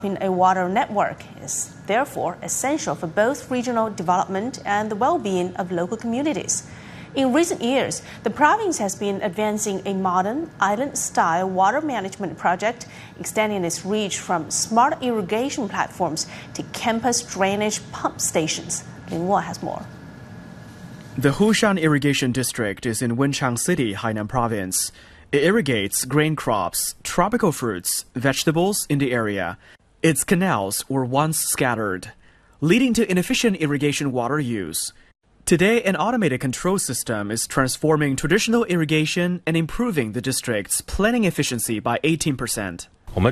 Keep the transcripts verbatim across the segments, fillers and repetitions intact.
A water network is therefore essential for both regional development and the well-being of local communities. In recent years, the province has been advancing a modern, island-style water management project, extending its reach from smart irrigation platforms to campus drainage pump stations. Lin Wo has more. The Hushan Irrigation District is in Wenchang City, Hainan Province. It irrigates grain crops, tropical fruits, vegetables in the area. Its canals were once scattered, leading to inefficient irrigation water use. Today, an automated control system is transforming traditional irrigation and improving the district's planning efficiency by eighteen percent.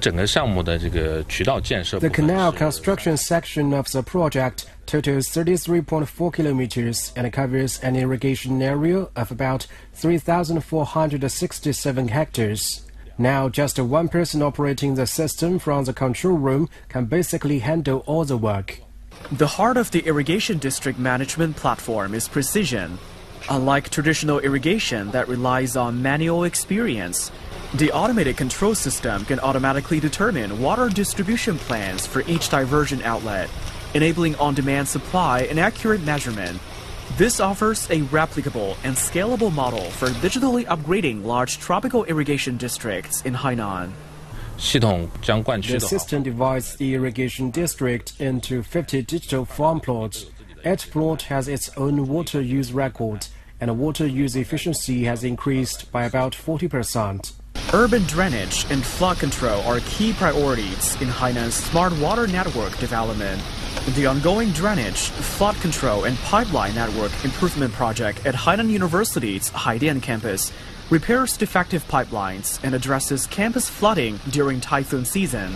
The canal construction section of the project totals thirty-three point four kilometers and covers an irrigation area of about three thousand four hundred sixty-seven hectares. Now, just one person operating the system from the control room can basically handle all the work. The heart of the irrigation district management platform is precision. Unlike traditional irrigation that relies on manual experience, the automated control system can automatically determine water distribution plans for each diversion outlet, enabling on-demand supply and accurate measurement. This offers a replicable and scalable model for digitally upgrading large tropical irrigation districts in Hainan. The system divides the irrigation district into fifty digital farm plots. Each plot has its own water use record, and water use efficiency has increased by about forty percent. Urban drainage and flood control are key priorities in Hainan's smart water network development. The ongoing drainage, flood control, and pipeline network improvement project at Hainan University's Haidian campus repairs defective pipelines and addresses campus flooding during typhoon season.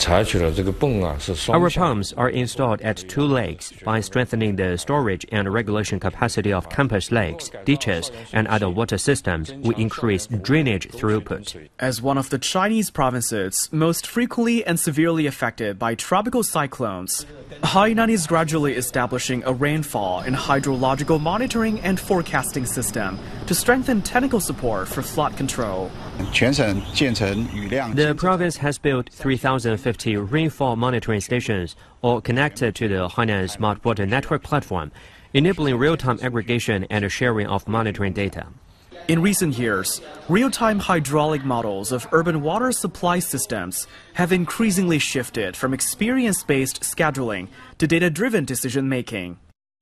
Our pumps are installed at two lakes. By strengthening the storage and regulation capacity of campus lakes, ditches, and other water systems, we increase drainage throughput. As one of the Chinese provinces most frequently and severely affected by tropical cyclones, Hainan is gradually establishing a rainfall and hydrological monitoring and forecasting system to strengthen technical support for flood control. The province has built three thousand fifty rainfall monitoring stations, all connected to the Hainan Smart Water Network platform, enabling real-time aggregation and sharing of monitoring data. In recent years, real-time hydraulic models of urban water supply systems have increasingly shifted from experience-based scheduling to data-driven decision-making.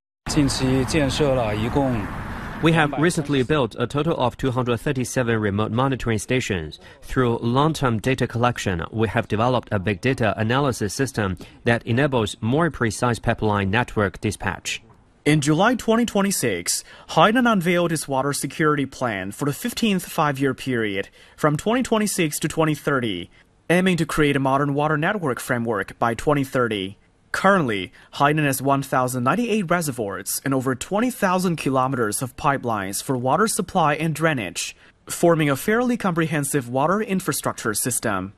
We have recently built a total of two hundred thirty-seven remote monitoring stations. Through long-term data collection, we have developed a big data analysis system that enables more precise pipeline network dispatch. In July twenty twenty-six, Hainan unveiled its water security plan for the fifteenth five-year period from twenty twenty-six to twenty thirty, aiming to create a modern water network framework by twenty thirty. Currently, Hainan has one thousand ninety-eight reservoirs and over twenty thousand kilometers of pipelines for water supply and drainage, forming a fairly comprehensive water infrastructure system.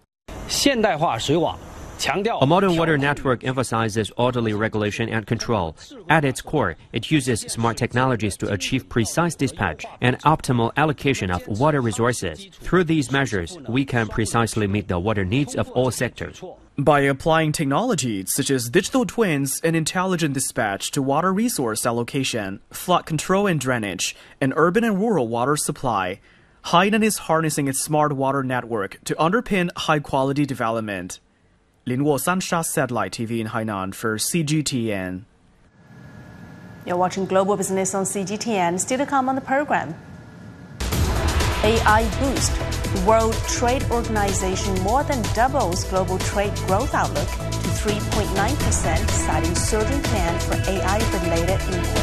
A modern water network emphasizes orderly regulation and control. At its core, it uses smart technologies to achieve precise dispatch and optimal allocation of water resources. Through these measures, we can precisely meet the water needs of all sectors. By applying technologies such as digital twins and intelligent dispatch to water resource allocation, flood control and drainage, and urban and rural water supply, Hainan is harnessing its smart water network to underpin high-quality development. Lin Wo, Sansha Satellite T V in Hainan for C G T N. You're watching Global Business on C G T N. Still to come on the program. A I boost. World Trade Organization more than doubles global trade growth outlook to three point nine percent, citing surging demand for A I-related imports.